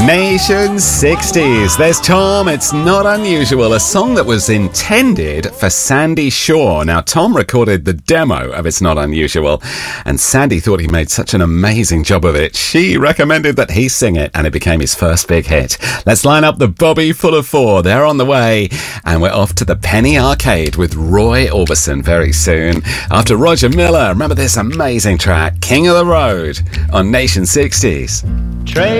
Nation 60s. There's Tom, It's Not Unusual, a song that was intended for Sandy Shaw. Now, Tom recorded the demo of It's Not Unusual, and Sandy thought he made such an amazing job of it. She recommended that he sing it, and it became his first big hit. Let's line up the Bobby Full of Four. They're on the way, and we're off to the Penny Arcade with Roy Orbison very soon. After Roger Miller, remember this amazing track, King of the Road, on Nation 60s. Trade